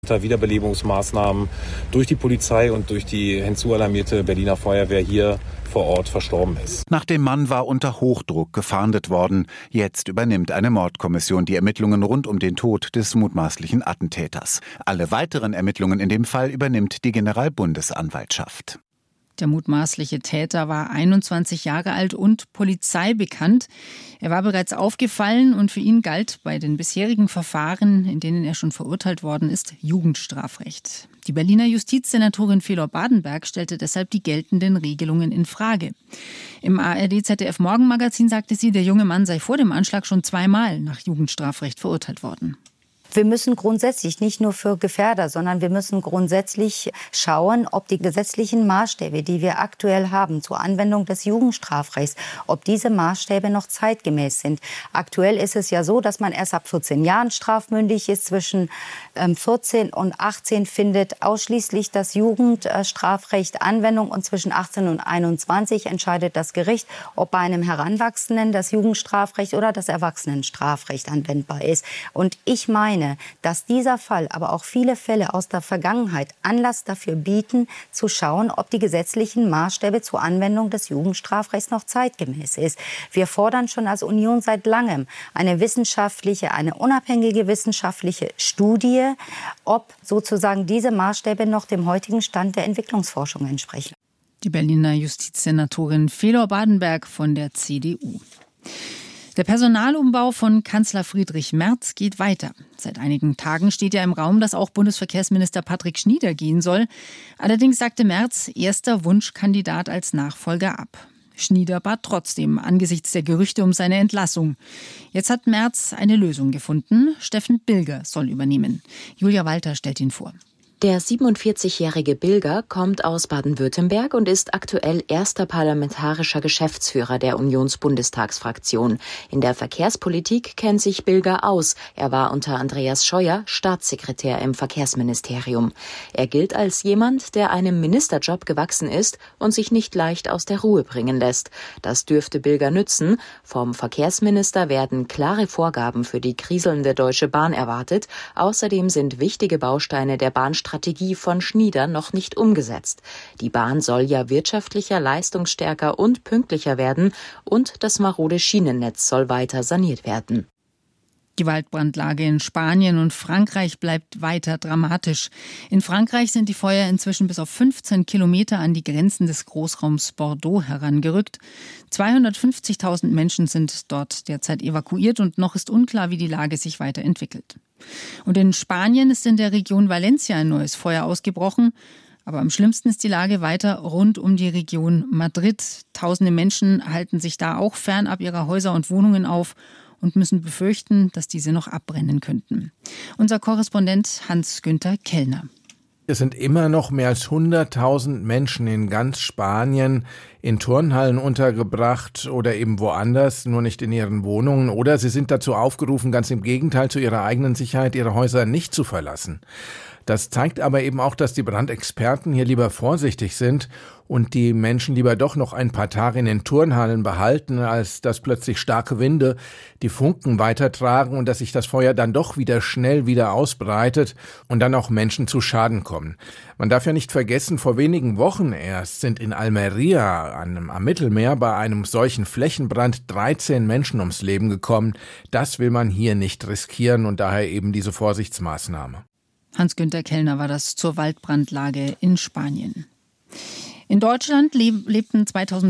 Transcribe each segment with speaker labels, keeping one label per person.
Speaker 1: unter Wiederbelebungsmaßnahmen durch die Polizei und durch die hinzualarmierte Berliner Feuerwehr hier vor Ort verstorben ist.
Speaker 2: Nach dem Mann war unter Hochdruck gefahndet worden. Jetzt übernimmt eine Mordkommission die Ermittlungen rund um den Tod des mutmaßlichen Attentäters. Alle weiteren Ermittlungen in dem Fall übernimmt die Generalbundesanwaltschaft.
Speaker 3: Der mutmaßliche Täter war 21 Jahre alt und polizeibekannt. Er war bereits aufgefallen und für ihn galt bei den bisherigen Verfahren, in denen er schon verurteilt worden ist, Jugendstrafrecht. Die Berliner Justizsenatorin Felor Badenberg stellte deshalb die geltenden Regelungen in Frage. Im ARD-ZDF-Morgenmagazin sagte sie, der junge Mann sei vor dem Anschlag schon zweimal nach Jugendstrafrecht verurteilt worden.
Speaker 4: Wir müssen grundsätzlich nicht nur für Gefährder, sondern wir müssen grundsätzlich schauen, ob die gesetzlichen Maßstäbe, die wir aktuell haben zur Anwendung des Jugendstrafrechts, ob diese Maßstäbe noch zeitgemäß sind. Aktuell ist es ja so, dass man erst ab 14 Jahren strafmündig ist. Zwischen 14 und 18 findet ausschließlich das Jugendstrafrecht Anwendung und zwischen 18 und 21 entscheidet das Gericht, ob bei einem Heranwachsenden das Jugendstrafrecht oder das Erwachsenenstrafrecht anwendbar ist. Und ich meine, dass dieser Fall, aber auch viele Fälle aus der Vergangenheit Anlass dafür bieten, zu schauen, ob die gesetzlichen Maßstäbe zur Anwendung des Jugendstrafrechts noch zeitgemäß ist. Wir fordern schon als Union seit langem eine unabhängige wissenschaftliche Studie, ob sozusagen diese Maßstäbe noch dem heutigen Stand der Entwicklungsforschung entsprechen.
Speaker 3: Die Berliner Justizsenatorin Felor Badenberg von der CDU. Der Personalumbau von Kanzler Friedrich Merz geht weiter. Seit einigen Tagen steht ja im Raum, dass auch Bundesverkehrsminister Patrick Schnieder gehen soll. Allerdings sagte Merz erster Wunschkandidat als Nachfolger ab. Schnieder bat trotzdem angesichts der Gerüchte um seine Entlassung. Jetzt hat Merz eine Lösung gefunden. Steffen Bilger soll übernehmen. Julia Walter stellt ihn vor.
Speaker 5: Der 47-jährige Bilger kommt aus Baden-Württemberg und ist aktuell erster parlamentarischer Geschäftsführer der Unionsbundestagsfraktion. In der Verkehrspolitik kennt sich Bilger aus. Er war unter Andreas Scheuer Staatssekretär im Verkehrsministerium. Er gilt als jemand, der einem Ministerjob gewachsen ist und sich nicht leicht aus der Ruhe bringen lässt. Das dürfte Bilger nützen. Vom Verkehrsminister werden klare Vorgaben für die kriselnde Deutsche Bahn erwartet. Außerdem sind wichtige Bausteine der Bahnstrategie von Schnieder noch nicht umgesetzt. Die Bahn soll ja wirtschaftlicher, leistungsstärker und pünktlicher werden und das marode Schienennetz soll weiter saniert werden.
Speaker 3: Die Waldbrandlage in Spanien und Frankreich bleibt weiter dramatisch. In Frankreich sind die Feuer inzwischen bis auf 15 Kilometer an die Grenzen des Großraums Bordeaux herangerückt. 250.000 Menschen sind dort derzeit evakuiert und noch ist unklar, wie die Lage sich weiterentwickelt. Und in Spanien ist in der Region Valencia ein neues Feuer ausgebrochen. Aber am schlimmsten ist die Lage weiter rund um die Region Madrid. Tausende Menschen halten sich da auch fernab ihrer Häuser und Wohnungen auf und müssen befürchten, dass diese noch abbrennen könnten. Unser Korrespondent Hans-Günther Kellner.
Speaker 6: Es sind immer noch mehr als 100.000 Menschen in ganz Spanien in Turnhallen untergebracht oder eben woanders, nur nicht in ihren Wohnungen. Oder sie sind dazu aufgerufen, ganz im Gegenteil zu ihrer eigenen Sicherheit, ihre Häuser nicht zu verlassen. Das zeigt aber eben auch, dass die Brandexperten hier lieber vorsichtig sind und die Menschen lieber doch noch ein paar Tage in den Turnhallen behalten, als dass plötzlich starke Winde die Funken weitertragen und dass sich das Feuer dann doch schnell wieder ausbreitet und dann auch Menschen zu Schaden kommen. Man darf ja nicht vergessen, vor wenigen Wochen erst sind in Almería am Mittelmeer bei einem solchen Flächenbrand 13 Menschen ums Leben gekommen. Das will man hier nicht riskieren und daher eben diese Vorsichtsmaßnahme.
Speaker 3: Hans-Günther Kellner war das zur Waldbrandlage in Spanien. In Deutschland lebten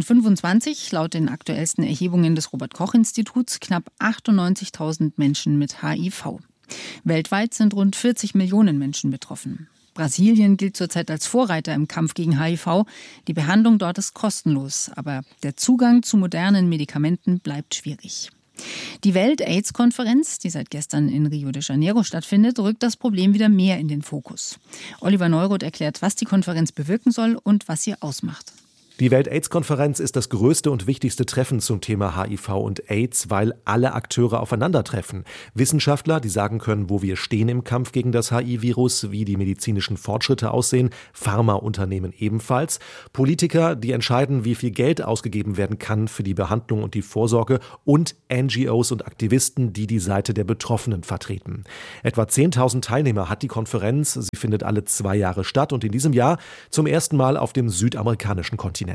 Speaker 3: 2025 laut den aktuellsten Erhebungen des Robert-Koch-Instituts knapp 98.000 Menschen mit HIV. Weltweit sind rund 40 Millionen Menschen betroffen. Brasilien gilt zurzeit als Vorreiter im Kampf gegen HIV. Die Behandlung dort ist kostenlos, aber der Zugang zu modernen Medikamenten bleibt schwierig. Die Welt-AIDS-Konferenz, die seit gestern in Rio de Janeiro stattfindet, rückt das Problem wieder mehr in den Fokus. Oliver Neuroth erklärt, was die Konferenz bewirken soll und was sie ausmacht.
Speaker 7: Die Welt-AIDS-Konferenz ist das größte und wichtigste Treffen zum Thema HIV und AIDS, weil alle Akteure aufeinandertreffen. Wissenschaftler, die sagen können, wo wir stehen im Kampf gegen das HIV-Virus, wie die medizinischen Fortschritte aussehen, Pharmaunternehmen ebenfalls, Politiker, die entscheiden, wie viel Geld ausgegeben werden kann für die Behandlung und die Vorsorge, und NGOs und Aktivisten, die die Seite der Betroffenen vertreten. Etwa 10.000 Teilnehmer hat die Konferenz. Sie findet alle 2 Jahre statt und in diesem Jahr zum ersten Mal auf dem südamerikanischen Kontinent.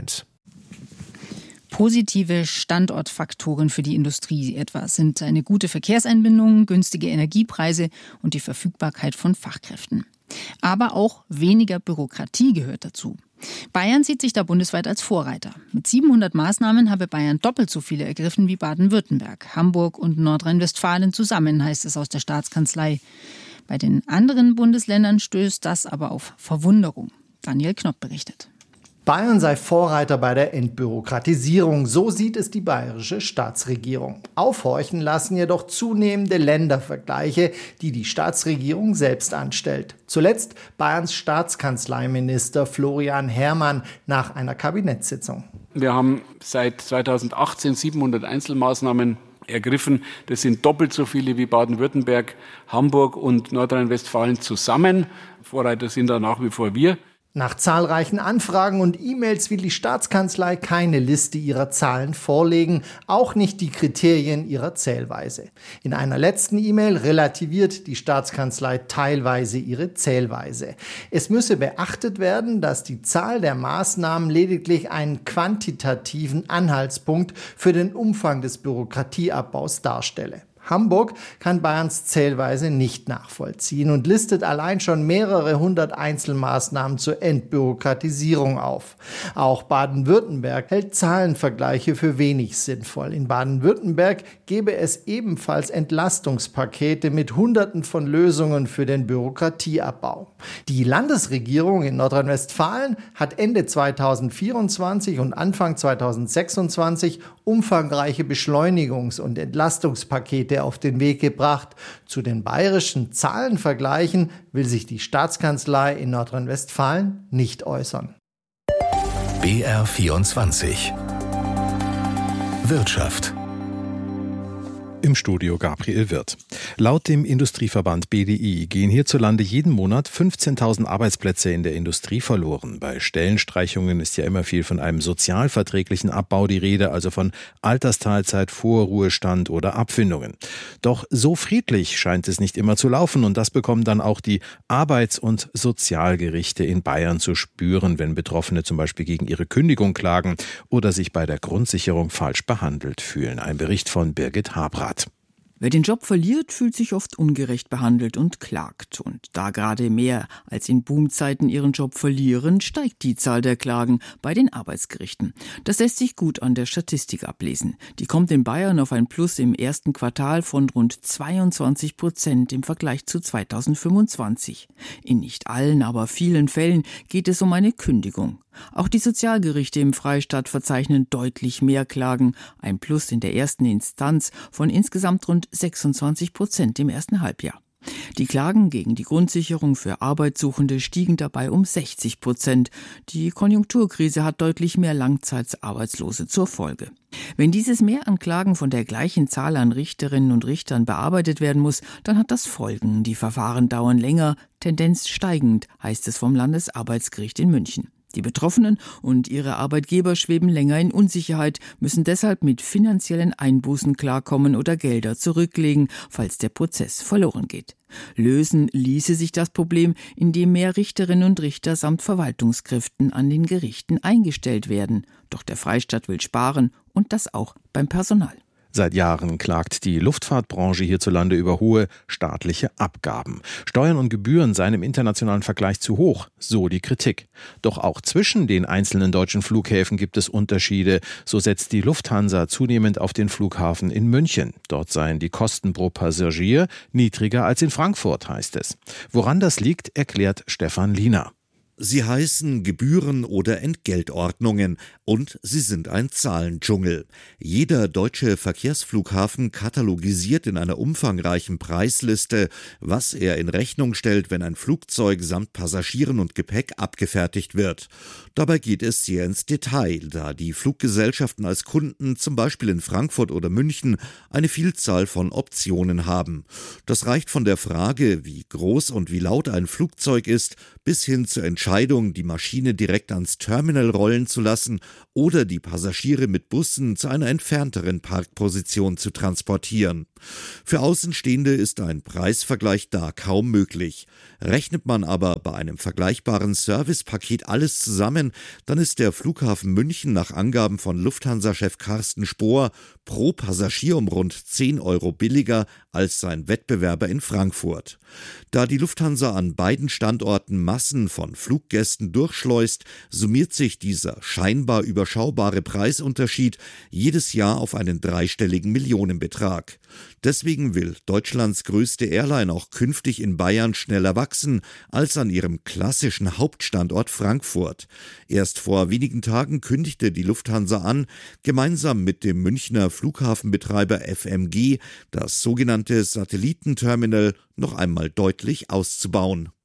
Speaker 3: Positive Standortfaktoren für die Industrie etwa sind eine gute Verkehrseinbindung, günstige Energiepreise und die Verfügbarkeit von Fachkräften. Aber auch weniger Bürokratie gehört dazu. Bayern sieht sich da bundesweit als Vorreiter. Mit 700 Maßnahmen habe Bayern doppelt so viele ergriffen wie Baden-Württemberg, Hamburg und Nordrhein-Westfalen zusammen, heißt es aus der Staatskanzlei. Bei den anderen Bundesländern stößt das aber auf Verwunderung. Daniel Knott berichtet.
Speaker 8: Bayern sei Vorreiter bei der Entbürokratisierung, so sieht es die bayerische Staatsregierung. Aufhorchen lassen jedoch zunehmende Ländervergleiche, die die Staatsregierung selbst anstellt. Zuletzt Bayerns Staatskanzleiminister Florian Herrmann nach einer Kabinettssitzung.
Speaker 9: Wir haben seit 2018 700 Einzelmaßnahmen ergriffen. Das sind doppelt so viele wie Baden-Württemberg, Hamburg und Nordrhein-Westfalen zusammen. Vorreiter sind da nach wie vor wir.
Speaker 8: Nach zahlreichen Anfragen und E-Mails will die Staatskanzlei keine Liste ihrer Zahlen vorlegen, auch nicht die Kriterien ihrer Zählweise. In einer letzten E-Mail relativiert die Staatskanzlei teilweise ihre Zählweise. Es müsse beachtet werden, dass die Zahl der Maßnahmen lediglich einen quantitativen Anhaltspunkt für den Umfang des Bürokratieabbaus darstelle. Hamburg kann Bayerns Zählweise nicht nachvollziehen und listet allein schon mehrere hundert Einzelmaßnahmen zur Entbürokratisierung auf. Auch Baden-Württemberg hält Zahlenvergleiche für wenig sinnvoll. In Baden-Württemberg gäbe es ebenfalls Entlastungspakete mit Hunderten von Lösungen für den Bürokratieabbau. Die Landesregierung in Nordrhein-Westfalen hat Ende 2024 und Anfang 2026 umfangreiche Beschleunigungs- und Entlastungspakete auf den Weg gebracht. Zu den bayerischen Zahlenvergleichen will sich die Staatskanzlei in Nordrhein-Westfalen nicht äußern.
Speaker 10: BR24 Wirtschaft.
Speaker 1: Im Studio Gabriel Wirth. Laut dem Industrieverband BDI gehen hierzulande jeden Monat 15.000 Arbeitsplätze in der Industrie verloren. Bei Stellenstreichungen ist ja immer viel von einem sozialverträglichen Abbau die Rede, also von Altersteilzeit, Vorruhestand oder Abfindungen. Doch so friedlich scheint es nicht immer zu laufen und das bekommen dann auch die Arbeits- und Sozialgerichte in Bayern zu spüren, wenn Betroffene zum Beispiel gegen ihre Kündigung klagen oder sich bei der Grundsicherung falsch behandelt fühlen. Ein Bericht von Birgit Habrath.
Speaker 11: Wer den Job verliert, fühlt sich oft ungerecht behandelt und klagt. Und da gerade mehr als in Boomzeiten ihren Job verlieren, steigt die Zahl der Klagen bei den Arbeitsgerichten. Das lässt sich gut an der Statistik ablesen. Die kommt in Bayern auf ein Plus im ersten Quartal von rund 22% im Vergleich zu 2025. In nicht allen, aber vielen Fällen geht es um eine Kündigung. Auch die Sozialgerichte im Freistaat verzeichnen deutlich mehr Klagen, ein Plus in der ersten Instanz von insgesamt rund 26% im ersten Halbjahr. Die Klagen gegen die Grundsicherung für Arbeitssuchende stiegen dabei um 60%. Die Konjunkturkrise hat deutlich mehr Langzeitarbeitslose zur Folge. Wenn dieses Mehr an Klagen von der gleichen Zahl an Richterinnen und Richtern bearbeitet werden muss, dann hat das Folgen. Die Verfahren dauern länger, Tendenz steigend, heißt es vom Landesarbeitsgericht in München. Die Betroffenen und ihre Arbeitgeber schweben länger in Unsicherheit, müssen deshalb mit finanziellen Einbußen klarkommen oder Gelder zurücklegen, falls der Prozess verloren geht. Lösen ließe sich das Problem, indem mehr Richterinnen und Richter samt Verwaltungskräften an den Gerichten eingestellt werden. Doch der Freistaat will sparen und das auch beim Personal.
Speaker 1: Seit Jahren klagt die Luftfahrtbranche hierzulande über hohe staatliche Abgaben. Steuern und Gebühren seien im internationalen Vergleich zu hoch, so die Kritik. Doch auch zwischen den einzelnen deutschen Flughäfen gibt es Unterschiede. So setzt die Lufthansa zunehmend auf den Flughafen in München. Dort seien die Kosten pro Passagier niedriger als in Frankfurt, heißt es. Woran das liegt, erklärt Stefan Liener.
Speaker 10: Sie heißen Gebühren oder Entgeltordnungen und sie sind ein Zahlendschungel. Jeder deutsche Verkehrsflughafen katalogisiert in einer umfangreichen Preisliste, was er in Rechnung stellt, wenn ein Flugzeug samt Passagieren und Gepäck abgefertigt wird. Dabei geht es sehr ins Detail, da die Fluggesellschaften als Kunden, zum Beispiel in Frankfurt oder München, eine Vielzahl von Optionen haben. Das reicht von der Frage, wie groß und wie laut ein Flugzeug ist, bis hin zur Entscheidung, die Maschine direkt ans Terminal rollen zu lassen oder die Passagiere mit Bussen zu einer entfernteren Parkposition zu transportieren. Für Außenstehende ist ein Preisvergleich da kaum möglich. Rechnet man aber bei einem vergleichbaren Servicepaket alles zusammen, dann ist der Flughafen München nach Angaben von Lufthansa-Chef Carsten Spohr pro Passagier um rund 10 € billiger als sein Wettbewerber in Frankfurt. Da die Lufthansa an beiden Standorten Massen von Fluggästen durchschleust, summiert sich dieser scheinbar überschaubare Preisunterschied jedes Jahr auf einen dreistelligen Millionenbetrag. Deswegen will Deutschlands größte Airline auch künftig in Bayern schneller wachsen als an ihrem klassischen Hauptstandort Frankfurt. Erst vor wenigen Tagen kündigte die Lufthansa an, gemeinsam mit dem Münchner Flughafenbetreiber FMG das sogenannte Satellitenterminal noch einmal deutlich auszubauen.